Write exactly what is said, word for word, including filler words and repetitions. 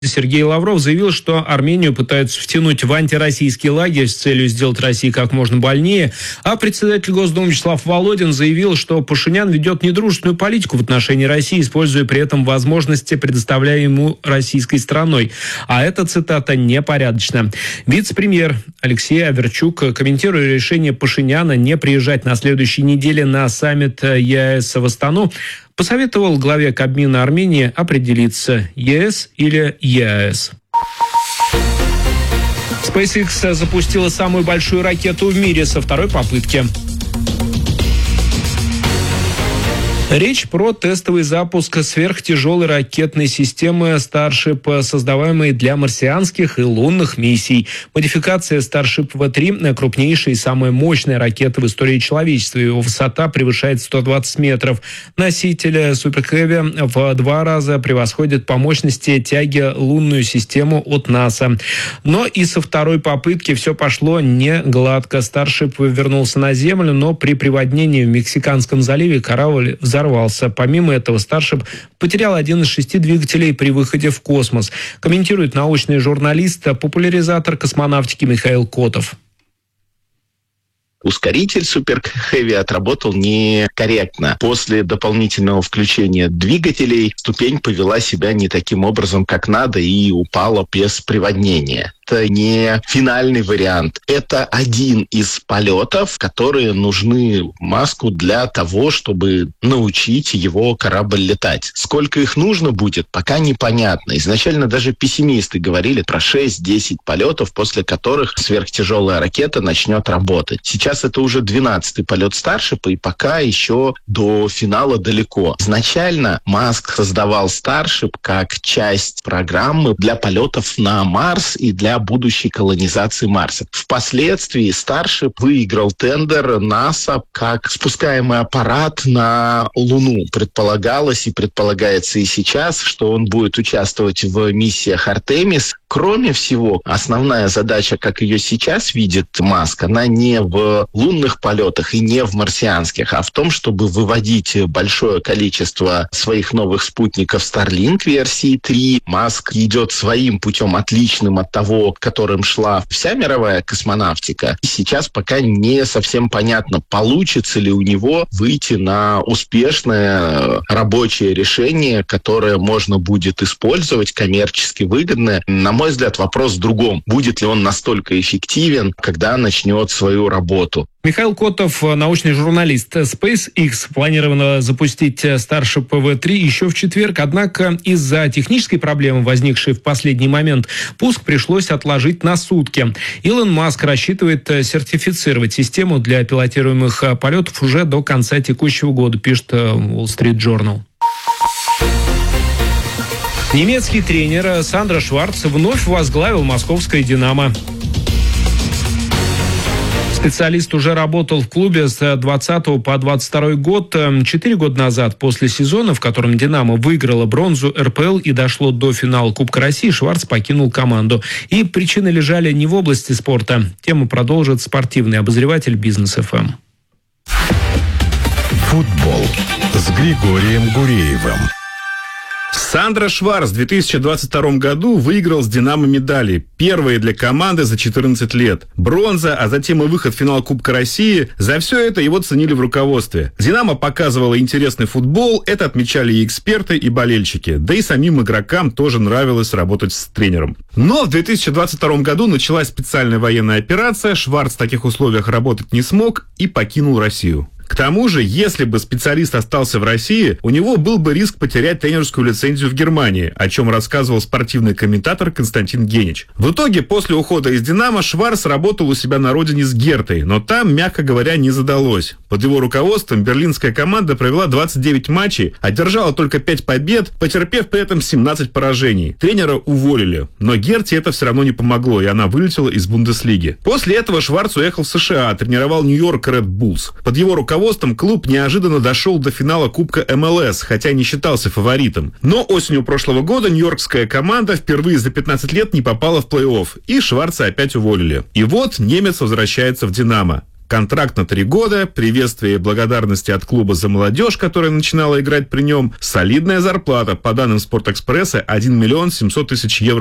Сергей Лавров заявил, что Армению пытаются втянуть в антироссийский лагерь с целью сделать Россию как можно больнее, а председатель Госдумы Вячеслав Володин заявил, что Пашинян ведет недружественную политику в отношении России, используя при этом возможности, предоставляемые ему российской страной. А это, цитата, непорядочно. Вице-премьер Алексей Аверчук, комментируя решение Пашиняна не приезжать на следующей неделе на саммит ЕАЭС в Астану, посоветовал главе Кабмина Армении определиться, ЕС или ЕАЭС. SpaceX запустила самую большую ракету в мире со второй попытки. Речь про тестовый запуск сверхтяжелой ракетной системы Starship, создаваемой для марсианских и лунных миссий. Модификация Starship ви три – крупнейшая и самая мощная ракета в истории человечества. Его высота превышает сто двадцать метров. Носитель Super Heavy в два раза превосходит по мощности тяги лунную систему от НАСА. Но и со второй попытки все пошло не гладко. Starship вернулся на Землю, но при приводнении в Мексиканском заливе корабль взорвался. Помимо этого, Starship потерял один из шести двигателей при выходе в космос. Комментирует научный журналист, популяризатор космонавтики Михаил Котов. Ускоритель Super Heavy отработал некорректно. После дополнительного включения двигателей ступень повела себя не таким образом, как надо, и упала без приводнения. Это не финальный вариант. Это один из полетов, которые нужны Маску для того, чтобы научить его корабль летать. Сколько их нужно будет, пока непонятно. Изначально даже пессимисты говорили про шесть-десять полетов, после которых сверхтяжелая ракета начнет работать. Сейчас это уже двенадцатый полет Starship, и пока еще до финала далеко. Изначально Маск создавал Starship как часть программы для полетов на Марс и для будущей колонизации Марса. Впоследствии Starship выиграл тендер НАСА как спускаемый аппарат на Луну. Предполагалось и предполагается и сейчас, что он будет участвовать в миссиях Артемис. Кроме всего, основная задача, как ее сейчас видит Маск, она не в лунных полетах и не в марсианских, а в том, чтобы выводить большое количество своих новых спутников Starlink версии три. Маск идет своим путем, отличным от того, которым шла вся мировая космонавтика. И сейчас пока не совсем понятно, получится ли у него выйти на успешное рабочее решение, которое можно будет использовать, коммерчески выгодное. На мой взгляд, вопрос в другом. Будет ли он настолько эффективен, когда начнет свою работу? Михаил Котов, научный журналист. SpaceX планировано запустить Starship ви три еще в четверг, однако из-за технической проблемы, возникшей в последний момент, пуск пришлось отложить на сутки. Илон Маск рассчитывает сертифицировать систему для пилотируемых полетов уже до конца текущего года, пишет Wall Street Journal. Немецкий тренер Сандро Шварц вновь возглавил московское «Динамо». Специалист уже работал в клубе с двадцатого по двадцать второй год. Четыре года назад, после сезона, в котором «Динамо» выиграла бронзу эр пэ эл и дошло до финала Кубка России, Шварц покинул команду. И причины лежали не в области спорта. Тему продолжит спортивный обозреватель «Бизнес эф эм». Футбол с Григорием Гуреевым. Сандро Шварц в две тысячи двадцать втором году выиграл с «Динамо» медали. Первые для команды за четырнадцать лет. Бронза, а затем и выход в финал Кубка России. За все это его ценили в руководстве. «Динамо» показывала интересный футбол. Это отмечали и эксперты, и болельщики. Да и самим игрокам тоже нравилось работать с тренером. Но в две тысячи двадцать втором году началась специальная военная операция. Шварц в таких условиях работать не смог и покинул Россию. К тому же, если бы специалист остался в России, у него был бы риск потерять тренерскую лицензию в Германии, о чем рассказывал спортивный комментатор Константин Генич. В итоге, после ухода из «Динамо», Шварц работал у себя на родине с Гертой, но там, мягко говоря, не задалось. Под его руководством берлинская команда провела двадцать девять матчей, одержала только пять побед, потерпев при этом семнадцать поражений. Тренера уволили, но Герте это все равно не помогло, и она вылетела из Бундеслиги. После этого Шварц уехал в США, тренировал Нью-Йорк Ред Буллс. Под его руководством клуб неожиданно дошел до финала Кубка эм эл эс, хотя не считался фаворитом. Но осенью прошлого года нью-йоркская команда впервые за пятнадцать лет не попала в плей-офф, и Шварца опять уволили. И вот немец возвращается в «Динамо». Контракт на три года, приветствие и благодарности от клуба за молодежь, которая начинала играть при нем, солидная зарплата, по данным «Спортэкспресса», один миллион семьсот тысяч евро